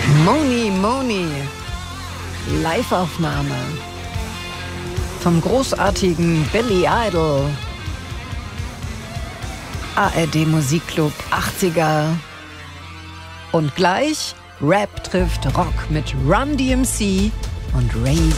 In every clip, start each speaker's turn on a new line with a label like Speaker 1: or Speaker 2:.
Speaker 1: Moni Moni, Live-Aufnahme vom großartigen Billy Idol. ARD Musikclub 80er. Und gleich Rap trifft Rock mit Run DMC und Raisin.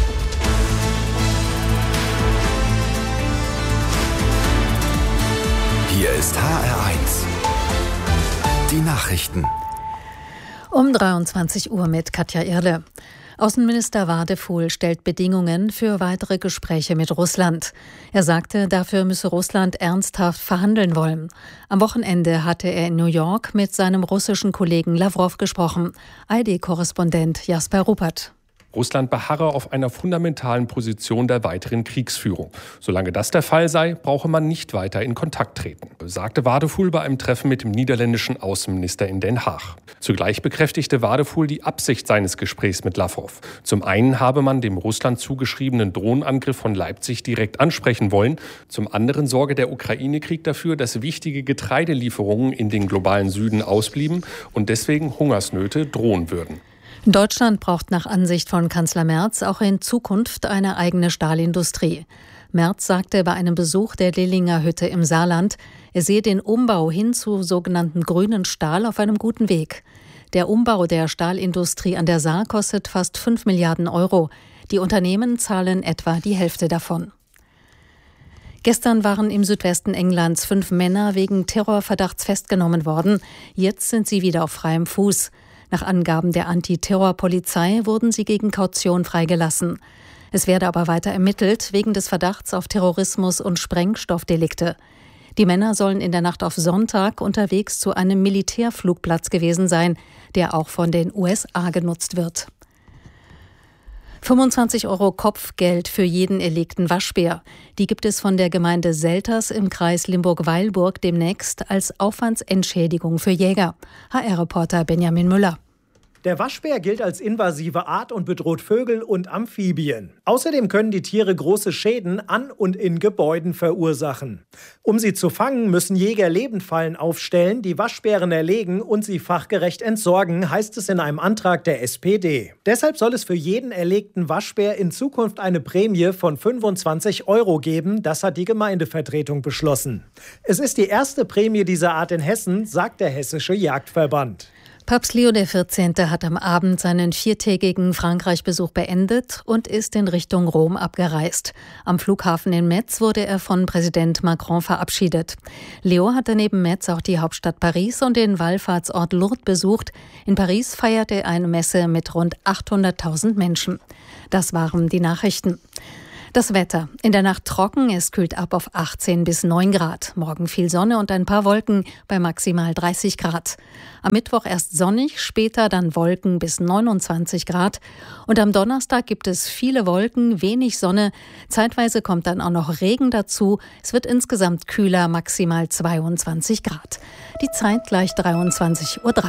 Speaker 2: Hier ist HR1. Die Nachrichten.
Speaker 3: Um 23 Uhr mit Katja Irle. Außenminister Wadefuhl stellt Bedingungen für weitere Gespräche mit Russland. Er sagte, dafür müsse Russland ernsthaft verhandeln wollen. Am Wochenende hatte er in New York mit seinem russischen Kollegen Lawrow gesprochen. ARD-Korrespondent Jasper Ruppert.
Speaker 4: Russland beharre auf einer fundamentalen Position der weiteren Kriegsführung. Solange das der Fall sei, brauche man nicht weiter in Kontakt treten, sagte Wadefuhl bei einem Treffen mit dem niederländischen Außenminister in Den Haag. Zugleich bekräftigte Wadefuhl die Absicht seines Gesprächs mit Lawrow. Zum einen habe man dem Russland zugeschriebenen Drohnenangriff von Leipzig direkt ansprechen wollen. Zum anderen sorge der Ukraine-Krieg dafür, dass wichtige Getreidelieferungen in den globalen Süden ausblieben und deswegen Hungersnöte drohen würden.
Speaker 3: Deutschland braucht nach Ansicht von Kanzler Merz auch in Zukunft eine eigene Stahlindustrie. Merz sagte bei einem Besuch der Lillinger Hütte im Saarland, er sehe den Umbau hin zu sogenannten grünen Stahl auf einem guten Weg. Der Umbau der Stahlindustrie an der Saar kostet fast 5 Milliarden Euro. Die Unternehmen zahlen etwa die Hälfte davon. Gestern waren im Südwesten Englands 5 Männer wegen Terrorverdachts festgenommen worden. Jetzt sind sie wieder auf freiem Fuß. Nach Angaben der Antiterrorpolizei wurden sie gegen Kaution freigelassen. Es werde aber weiter ermittelt wegen des Verdachts auf Terrorismus und Sprengstoffdelikte. Die Männer sollen in der Nacht auf Sonntag unterwegs zu einem Militärflugplatz gewesen sein, der auch von den USA genutzt wird. 25 Euro Kopfgeld für jeden erlegten Waschbär. Die gibt es von der Gemeinde Selters im Kreis Limburg-Weilburg demnächst als Aufwandsentschädigung für Jäger. HR-Reporter Benjamin Müller.
Speaker 5: Der Waschbär gilt als invasive Art und bedroht Vögel und Amphibien. Außerdem können die Tiere große Schäden an und in Gebäuden verursachen. Um sie zu fangen, müssen Jäger Lebendfallen aufstellen, die Waschbären erlegen und sie fachgerecht entsorgen, heißt es in einem Antrag der SPD. Deshalb soll es für jeden erlegten Waschbär in Zukunft eine Prämie von 25 Euro geben. Das hat die Gemeindevertretung beschlossen. Es ist die erste Prämie dieser Art in Hessen, sagt der Hessische Jagdverband.
Speaker 3: Papst Leo XIV. Hat am Abend seinen 4-tägigen Frankreich-Besuch beendet und ist in Richtung Rom abgereist. Am Flughafen in Metz wurde er von Präsident Macron verabschiedet. Leo hatte neben Metz auch die Hauptstadt Paris und den Wallfahrtsort Lourdes besucht. In Paris feierte er eine Messe mit rund 800.000 Menschen. Das waren die Nachrichten. Das Wetter. In der Nacht trocken, es kühlt ab auf 18 bis 9 Grad. Morgen viel Sonne und ein paar Wolken bei maximal 30 Grad. Am Mittwoch erst sonnig, später dann Wolken bis 29 Grad. Und am Donnerstag gibt es viele Wolken, wenig Sonne. Zeitweise kommt dann auch noch Regen dazu. Es wird insgesamt kühler, maximal 22 Grad. Die Zeit gleich 23:03 Uhr.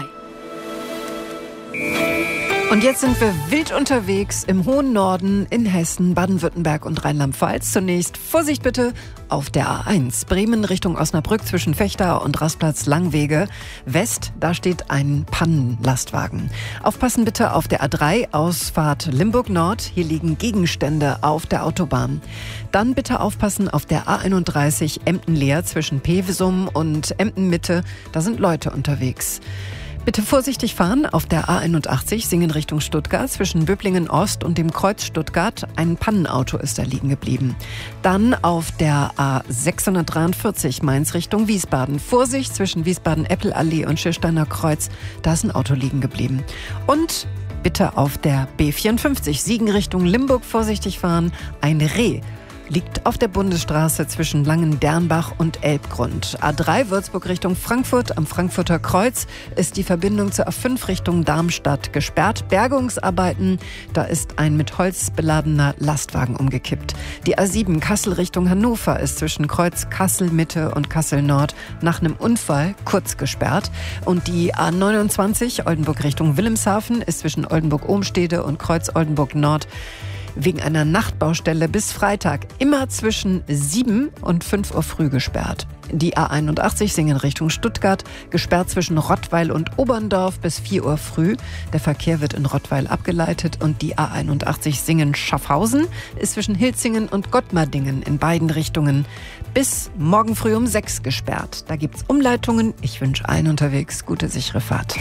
Speaker 1: Und jetzt sind wir wild unterwegs im hohen Norden in Hessen, Baden-Württemberg und Rheinland-Pfalz. Zunächst Vorsicht bitte auf der A1 Bremen Richtung Osnabrück zwischen Fechter und Rastplatz Langwege West. Da steht ein Pannenlastwagen. Aufpassen bitte auf der A3 Ausfahrt Limburg Nord. Hier liegen Gegenstände auf der Autobahn. Dann bitte aufpassen auf der A31 Emden-Leer zwischen Pewsum und Emden Mitte. Da sind Leute unterwegs. Bitte vorsichtig fahren auf der A81 Singen Richtung Stuttgart zwischen Böblingen Ost und dem Kreuz Stuttgart. Ein Pannenauto ist da liegen geblieben. Dann auf der A643 Mainz Richtung Wiesbaden. Vorsicht zwischen Wiesbaden-Eppelallee und Schirsteiner Kreuz. Da ist ein Auto liegen geblieben. Und bitte auf der B54 Siegen Richtung Limburg vorsichtig fahren. Ein Reh liegt auf der Bundesstraße zwischen Langen-Dernbach und Elbgrund. A3 Würzburg Richtung Frankfurt. Am Frankfurter Kreuz ist die Verbindung zur A5 Richtung Darmstadt gesperrt. Bergungsarbeiten, da ist ein mit Holz beladener Lastwagen umgekippt. Die A7 Kassel Richtung Hannover ist zwischen Kreuz Kassel Mitte und Kassel Nord nach einem Unfall kurz gesperrt. Und die A29 Oldenburg Richtung Wilhelmshaven ist zwischen Oldenburg-Ohmstede und Kreuz Oldenburg Nord wegen einer Nachtbaustelle bis Freitag immer zwischen 7 und 5 Uhr früh gesperrt. Die A81 Singen Richtung Stuttgart, gesperrt zwischen Rottweil und Oberndorf bis 4 Uhr früh. Der Verkehr wird in Rottweil abgeleitet und die A81 Singen Schaffhausen ist zwischen Hilzingen und Gottmardingen in beiden Richtungen bis morgen früh um 6 gesperrt. Da gibt's Umleitungen. Ich wünsche allen unterwegs gute, sichere Fahrt.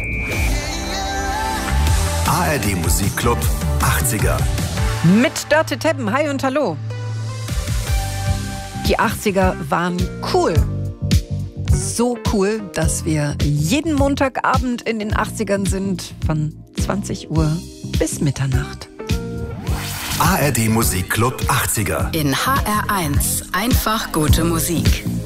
Speaker 2: ARD Musikclub 80er.
Speaker 1: Mit Dörte Teppen. Hi und hallo. Die 80er waren cool. So cool, dass wir jeden Montagabend in den 80ern sind, von 20 Uhr bis Mitternacht.
Speaker 2: ARD Musikclub 80er.
Speaker 6: In HR1 einfach gute Musik.